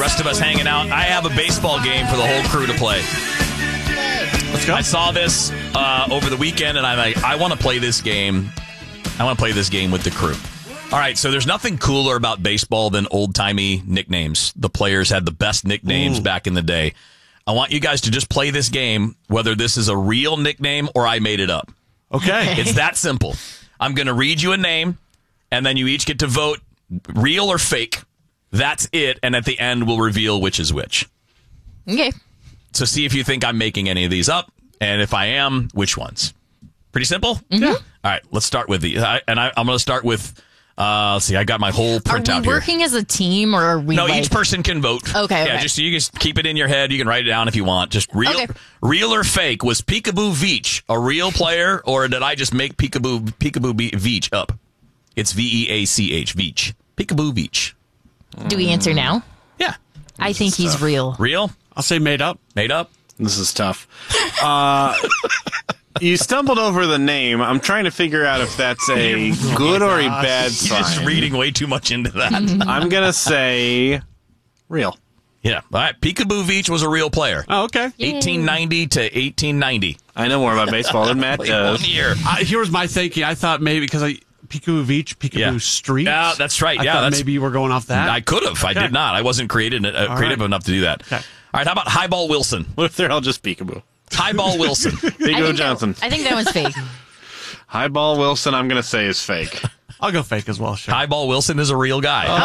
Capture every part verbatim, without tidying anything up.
rest of us hanging out. I have a baseball game for the whole crew to play. Let's go. I saw this uh, over the weekend, and I'm like, I want to play this game. I want to play this game with the crew. All right, so there's nothing cooler about baseball than old-timey nicknames. The players had the best nicknames Ooh. back in the day. I want you guys to just play this game, whether this is a real nickname or I made it up. Okay. It's that simple. I'm going to read you a name, and then you each get to vote real or fake. That's it, and at the end, we'll reveal which is which. Okay. So see if you think I'm making any of these up, and if I am, which ones. Pretty simple? Mm-hmm. Yeah. All right, let's start with the, uh, and I, I'm going to start with, uh, let's see, I got my whole printout here. Are we working here. as a team, or are we No, like... each person can vote. Okay, Yeah, okay. just so you just keep it in your head. You can write it down if you want. Just real, Okay. real or fake. Was Peekaboo Veach a real player, or did I just make Peekaboo, Peekaboo Be- Veach up? It's V E A C H, Veach. Peekaboo Veach. Do we answer now? Yeah. I think he's tough. real. Real? I'll say made up. Made up? This is tough. Uh, you stumbled over the name. I'm trying to figure out if that's a good or a bad You're sign. just reading way too much into that. I'm going to say real. Yeah. All right. Peekaboo Veach was a real player. Oh, okay. eighteen ninety to eighteen ninety. I know more about baseball than Matt Played does. one year. I, here was my thinking. I thought maybe because I Peekaboo Beach, Peekaboo Yeah. Street. Yeah, that's right. I Yeah, thought that's- maybe you were going off that. I could have. I Okay. did not. I wasn't creative, uh, creative right. enough to do that. Okay. All right. How about Highball Wilson? What if they're all just peekaboo? Highball Wilson. I Peekaboo think Johnson. That, I think that one's fake. Highball Wilson, I'm going to say is fake. I'll go fake as well. Sure. Highball Wilson is a real guy. No!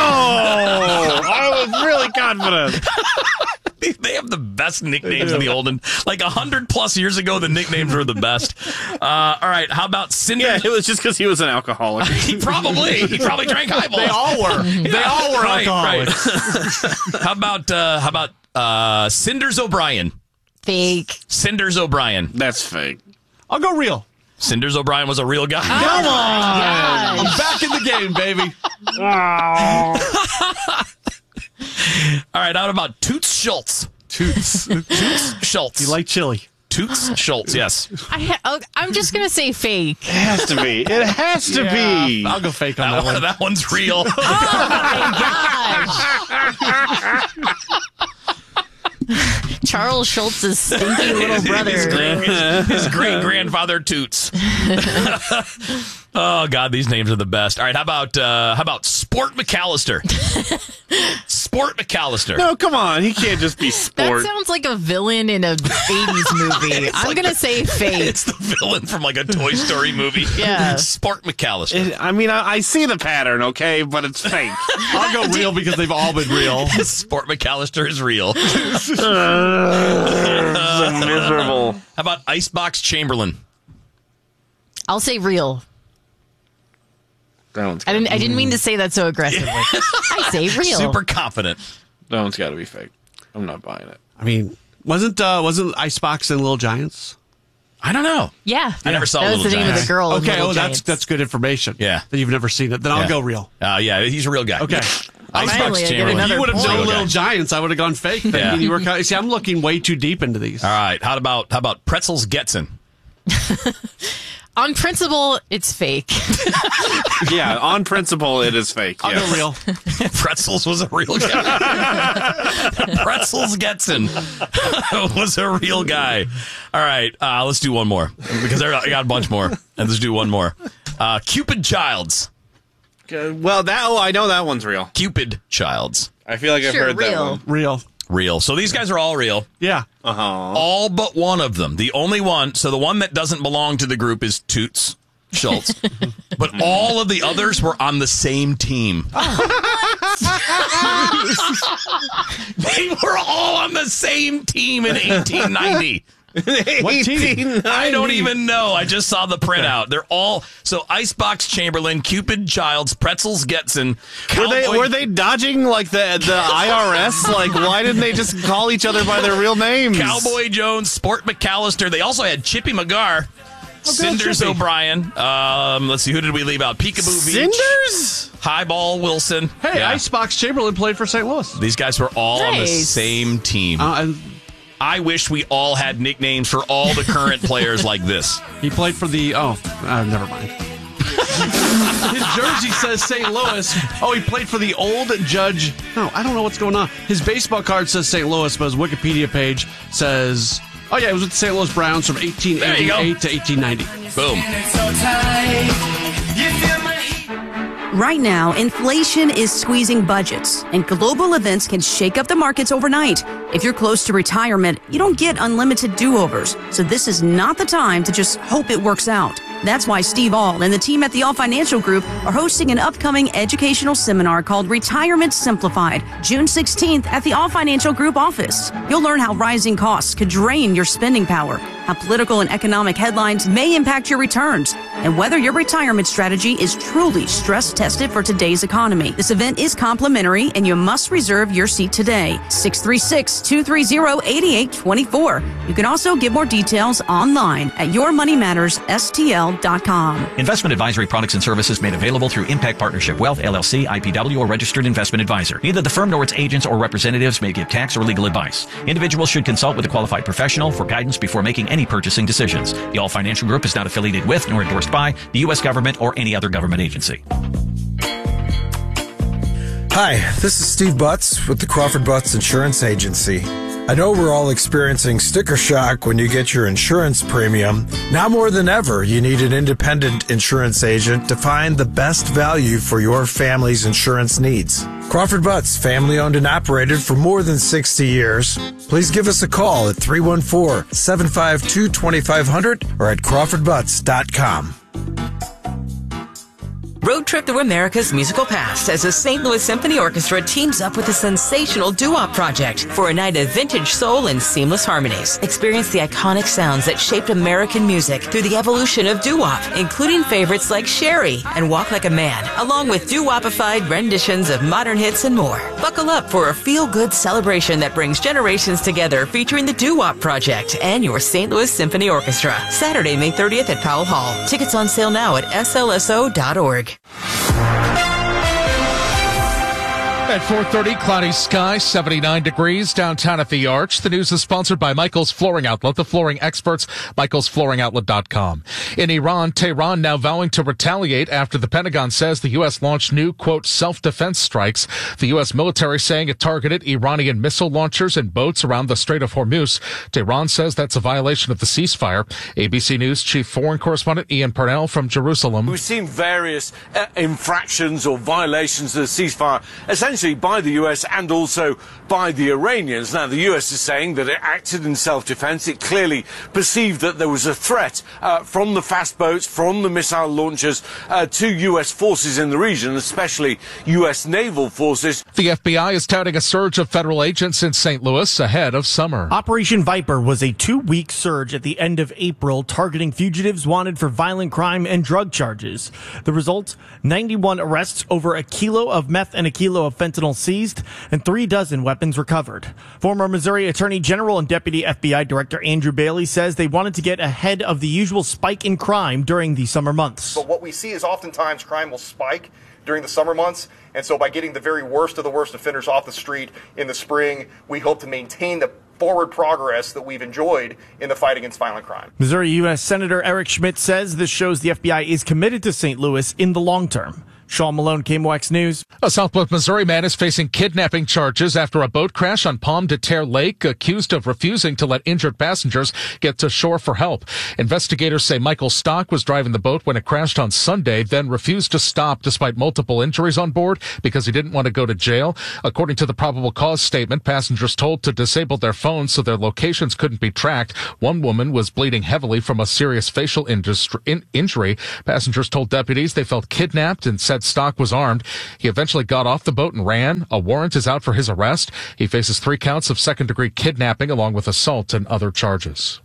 I was really confident. They have the best nicknames in the olden. Like a hundred plus years ago, the nicknames were the best. Uh, all right. How about Cinder? Yeah, it was just because he was an alcoholic. He probably he probably drank highballs. They all were. They all were Right, alcoholics. right. How about uh, how about uh, Cinders O'Brien? Fake. Cinders O'Brien. That's fake. I'll go real. Cinders O'Brien was a real guy. Come on. I'm back in the game, baby. All right. How about Toots Schultz? Toots. Toots Schultz. You like chili? Toots Schultz? Yes. I ha- oh, I'm just going to say fake. It has to be. It has to be. I'll go fake on That, that, one, one. that one's real. Charles Schultz's stinky little brother. His, his, his great grandfather Toots. Oh God, these names are the best. All right, how about uh, how about Sport McAllister? Sport McAllister. No, come on. He can't just be That sport. sounds like a villain in a eighties movie. I'm like going to the- say fake. It's the villain from like a Toy Story movie. Yeah. Sport McAllister. It- I mean, I, I see the pattern, okay, but it's fake. I'll go real because they've all been real. Sport McAllister is real. Miserable. How about Icebox Chamberlain? I'll say real. That one's I got didn't. I didn't mean to say that so aggressively. I say real. Super confident. that one's got to be fake. I'm not buying it. I mean, wasn't uh, wasn't Icebox and Little Giants? I don't know. Yeah, I never saw that was Little the name Giants. of the girl. in Okay, Little oh, Giants. that's that's good information. Yeah. That you've never seen it. Then I'll Yeah. go real. Uh, yeah, he's a real guy. Okay. Icebox Finally, I get Chamberlain. another You would have point. known Real Little guy. Giants. I would have gone fake. Thinking Yeah. you were. kind of- See, I'm looking way too deep into these. All right. How about how about Pretzels Getson? On principle, it's fake. Yeah, on principle, it is fake. I'll yes. go real. Pretzels was a real guy. Pretzels Getson was a real guy. All right, uh, let's do one more because I got a bunch more, and let's do one more. Uh, Cupid Childs. Uh, Well, that oh, I know that one's real. Cupid Childs. I feel like I've Sure, heard that real. one. Real. Real. So these guys are all real. Yeah. Uh-huh. All but one of them. The only one. So the one that doesn't belong to the group is Toots Schultz. But all of the others were on the same team. They were all on the same team in eighteen ninety. What team? I don't even know. I just saw the printout. They're all so Icebox Chamberlain, Cupid Childs, Pretzels Getson. Were they Cowboy- were they dodging like the the I R S? Like, why didn't they just call each other by their real names? Cowboy Jones, Sport McAllister. They also had Chippy McGar, Cinders Chippy. O'Brien. Um, let's see, who did we leave out? Peekaboo Beach, Cinders? Highball Wilson. Hey, Yeah. Icebox Chamberlain played for Saint Louis. These guys were all on the Nice. same team. Uh, and I wish we all had nicknames for all the current players like this. he played for the. Oh, uh, never mind. His jersey says Saint Louis. Oh, he played for the old Judge. No, I don't know what's going on. His baseball card says Saint Louis, but his Wikipedia page says, oh, yeah, it was with the Saint Louis Browns from eighteen eighty-eight to eighteen ninety. Boom. Right now, inflation is squeezing budgets, and global events can shake up the markets overnight. If you're close to retirement, you don't get unlimited do-overs, so this is not the time to just hope it works out. That's why Steve All and the team at the All Financial Group are hosting an upcoming educational seminar called Retirement Simplified, June sixteenth at the All Financial Group office. You'll learn how rising costs could drain your spending power, how political and economic headlines may impact your returns, and whether your retirement strategy is truly stress-tested for today's economy. This event is complimentary, and you must reserve your seat today. six three six, two three zero, eight eight two four. You can also get more details online at your money matters S T L dot com. Investment advisory products and services made available through Impact Partnership Wealth, L L C, I P W, or registered investment advisor. Neither the firm nor its agents or representatives may give tax or legal advice. Individuals should consult with a qualified professional for guidance before making any purchasing decisions. The All Financial Group is not affiliated with nor endorsed by the U S government or any other government agency. Hi, this is Steve Butts with the Crawford Butts Insurance Agency. I know we're all experiencing sticker shock when you get your insurance premium. Now more than ever, you need an independent insurance agent to find the best value for your family's insurance needs. Crawford Butts, family owned and operated for more than sixty years. Please give us a call at three one four, seven five two, two five zero zero or at crawford butts dot com. Road Trip Through America's musical past as the Saint Louis Symphony Orchestra teams up with the sensational doo-wop project for a night of vintage soul and seamless harmonies. Experience the iconic sounds that shaped American music through the evolution of doo-wop, including favorites like Sherry and Walk Like a Man, along with doo-wopified renditions of modern hits and more. Buckle up for a feel-good celebration that brings generations together, featuring the doo-wop project and your Saint Louis Symphony Orchestra. Saturday, May thirtieth at Powell Hall. Tickets on sale now at S L S O dot org. At four thirty, cloudy sky, seventy-nine degrees downtown at the Arch. The news is sponsored by Michael's Flooring Outlet, the flooring experts, michaels flooring outlet dot com. In Iran, Tehran now vowing to retaliate after the Pentagon says the U S launched new, quote, self-defense strikes. The U S military saying it targeted Iranian missile launchers and boats around the Strait of Hormuz. Tehran says that's a violation of the ceasefire. A B C News chief foreign correspondent Ian Purnell from Jerusalem. We've seen various uh, infractions or violations of the ceasefire, essentially by the U S and also by the Iranians. Now, the U S is saying that it acted in self-defense. It clearly perceived that there was a threat uh, from the fast boats, from the missile launchers uh, to U S forces in the region, especially U S naval forces. The F B I is touting a surge of federal agents in Saint Louis ahead of summer. Operation Viper was a two-week surge at the end of April, targeting fugitives wanted for violent crime and drug charges. The result, ninety-one arrests, over a kilo of meth and a kilo of fentanyl seized, and three dozen weapons recovered. Former Missouri Attorney General and Deputy F B I Director Andrew Bailey says they wanted to get ahead of the usual spike in crime during the summer months. But what we see is oftentimes crime will spike during the summer months, and so by getting the very worst of the worst offenders off the street in the spring, we hope to maintain the forward progress that we've enjoyed in the fight against violent crime. Missouri U S Senator Eric Schmidt says this shows the F B I is committed to Saint Louis in the long term. Sean Malone, K M O X News. A Southwest Missouri man is facing kidnapping charges after a boat crash on Palm de Terre Lake, accused of refusing to let injured passengers get to shore for help. Investigators say Michael Stock was driving the boat when it crashed on Sunday, then refused to stop despite multiple injuries on board because he didn't want to go to jail. According to the probable cause statement, passengers told to disable their phones so their locations couldn't be tracked. One woman was bleeding heavily from a serious facial injury. Passengers told deputies they felt kidnapped and said Stock was armed. He eventually got off the boat and ran. A warrant is out for his arrest. He faces three counts of second-degree kidnapping along with assault and other charges.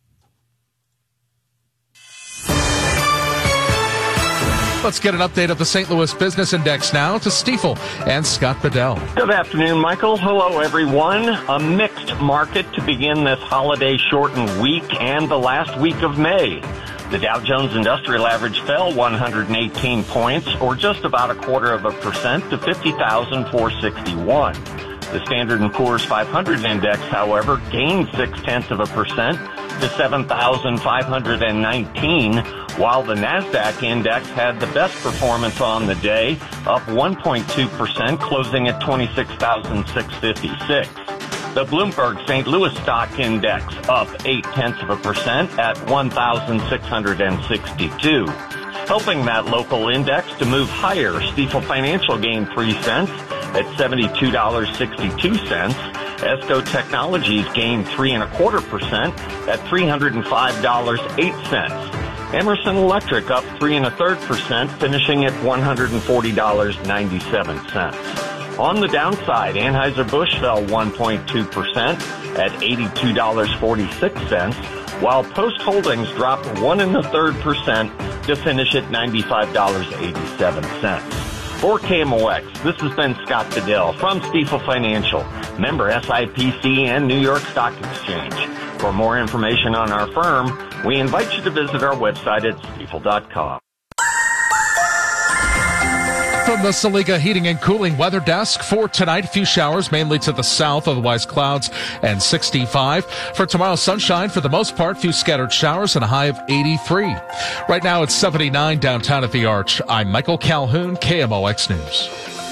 Let's get an update of the Saint Louis Business Index now to Stifel and Scott Bedell. Good afternoon, Michael. Hello, everyone. A mixed market to begin this holiday-shortened week and the last week of May. The Dow Jones Industrial Average fell one hundred eighteen points, or just about a quarter of a percent, to fifty thousand four hundred sixty-one. The Standard and Poor's five hundred Index, however, gained six-tenths of a percent to seven thousand five hundred nineteen, while the NASDAQ index had the best performance on the day, up one point two percent, closing at twenty-six thousand six hundred fifty-six. The Bloomberg Saint Louis Stock Index up eight tenths of a percent at one thousand six hundred sixty-two. Helping that local index to move higher, Stifel Financial gained three cents at seventy-two dollars and sixty-two cents. Esco Technologies gained three and a quarter percent at three hundred five dollars and eight cents. Emerson Electric up three and a third percent, finishing at one hundred forty dollars and ninety-seven cents. On the downside, Anheuser-Busch fell one point two percent at eighty-two dollars and forty-six cents, while Post Holdings dropped one and a third percent to finish at ninety-five dollars and eighty-seven cents. For K M O X, this has been Scott Fidel from Stifel Financial, member S I P C and New York Stock Exchange. For more information on our firm, we invite you to visit our website at stifel dot com. From the Saliga Heating and Cooling Weather Desk, for tonight, a few showers mainly to the south, otherwise clouds and sixty-five. For tomorrow, sunshine for the most part, few scattered showers and a high of eighty-three. Right now, it's seventy-nine downtown at the Arch. I'm Michael Calhoun, K M O X News.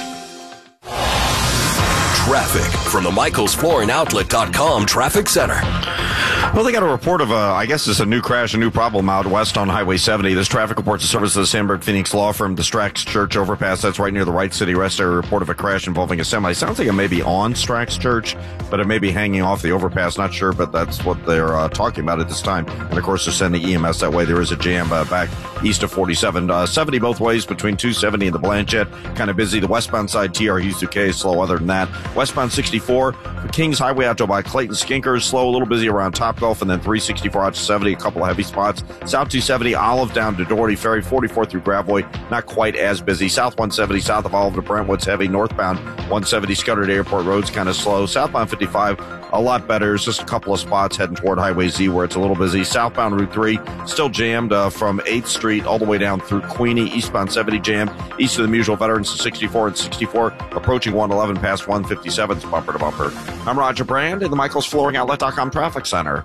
Traffic from the Michaels Flooring Outlet dot com Traffic Center. Well, they got a report of, a, I guess it's a new crash, a new problem out west on Highway seventy. This traffic reports the service of the Sandberg Phoenix Law Firm, the Strax Church overpass. That's right near the Wright City Rest Area. Report of a crash involving a semi. Sounds like it may be on Strax Church, but it may be hanging off the overpass. Not sure, but that's what they're uh, talking about at this time. And, of course, they're sending E M S that way. There is a jam uh, back east of forty-seven. Uh, seventy both ways between two seventy and the Blanchette. Kind of busy. The westbound side, T R Hughes to K, slow other than that. Westbound sixty-four, Kings Highway out to by Clayton Skinkers, slow, a little busy around Topgolf, and then three sixty-four out to seventy, a couple of heavy spots. South two seventy, Olive down to Doherty Ferry, forty-four through Gravois, not quite as busy. South one seventy, south of Olive to Brentwood's heavy. Northbound one seventy, Scudder to Airport Road's kind of slow. Southbound fifty-five, a lot better. It's just a couple of spots heading toward Highway Z where it's a little busy. Southbound Route three, still jammed uh, from eighth Street all the way down through Queenie. Eastbound seventy jammed. East of the Musial Veterans to sixty-four and sixty-four, approaching one eleven past one fifty-seven, bumper to bumper. I'm Roger Brand in the Michaels Flooring Outlet dot com Traffic Center.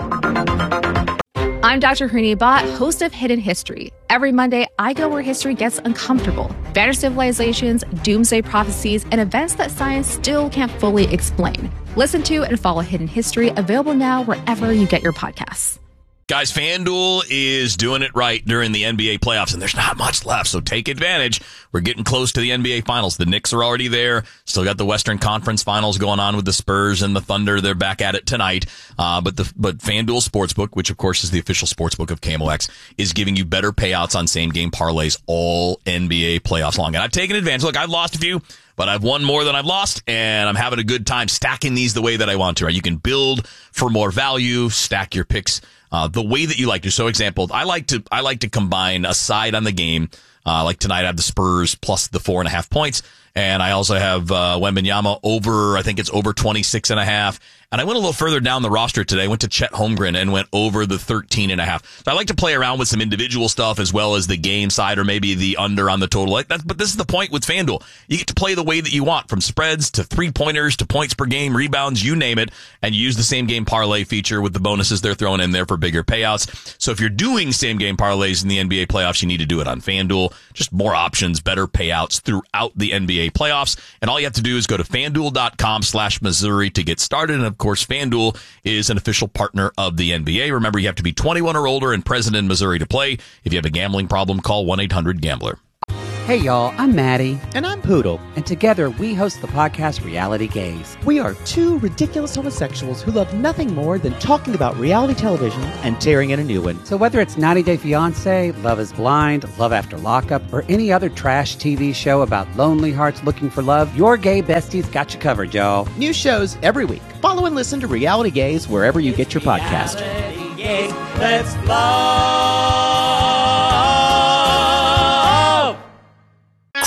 I'm Doctor Hrini Bhatt, host of Hidden History. Every Monday, I go where history gets uncomfortable. Vanished civilizations, doomsday prophecies, and events that science still can't fully explain. Listen to and follow Hidden History, available now wherever you get your podcasts. Guys, FanDuel is doing it right during the N B A playoffs, and there's not much left, so take advantage. We're getting close to the N B A Finals. The Knicks are already there. Still got the Western Conference Finals going on with the Spurs and the Thunder. They're back at it tonight. Uh, but the but FanDuel Sportsbook, which of course is the official sportsbook of K M O X, is giving you better payouts on same-game parlays all N B A playoffs long. And I've taken advantage. Look, I've lost a few, but I've won more than I've lost, and I'm having a good time stacking these the way that I want to. Right? You can build for more value, stack your picks Uh, the way that you like to. So, example, I like to I like to combine a side on the game. Uh, like tonight, I have the Spurs plus the four and a half points, and I also have uh, Wembanyama over. I think it's over twenty-six and a half. And I went a little further down the roster today. I went to Chet Holmgren and went over the thirteen and a half. So I like to play around with some individual stuff as well as the game side or maybe the under on the total. Like that, but this is the point with FanDuel. You get to play the way that you want, from spreads to three-pointers to points per game, rebounds, you name it, and use the same-game parlay feature with the bonuses they're throwing in there for bigger payouts. So if you're doing same-game parlays in the N B A playoffs, you need to do it on FanDuel. Just more options, better payouts throughout the N B A playoffs. And all you have to do is go to FanDuel.com slash Missouri to get started. And, of course, FanDuel is an official partner of the N B A. Remember, you have to be twenty-one or older and present in Missouri to play. If you have a gambling problem, call one eight hundred gambler. Hey, y'all, I'm Maddie. And I'm Poodle. And together, we host the podcast Reality Gaze. We are two ridiculous homosexuals who love nothing more than talking about reality television and tearing in a new one. So whether it's ninety day fiance, Love is Blind, Love After Lockup, or any other trash T V show about lonely hearts looking for love, your gay besties got you covered, y'all. New shows every week. Follow and listen to Reality Gaze wherever you get your podcast. Reality Gaze, let's love.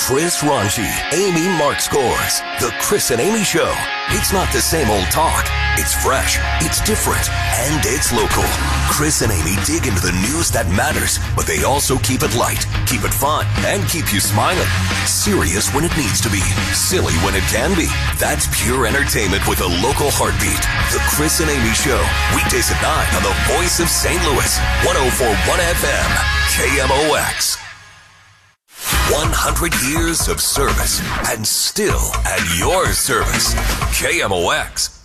Chris Ranji, Amy Mark Scores. The Chris and Amy Show. It's not the same old talk. It's fresh, it's different, and it's local. Chris and Amy dig into the news that matters, but they also keep it light, keep it fun, and keep you smiling. Serious when it needs to be, silly when it can be. That's pure entertainment with a local heartbeat. The Chris and Amy Show. Weekdays at nine on the Voice of Saint Louis. one oh four point one F M. K M O X. one hundred years of service and still at your service. K M O X.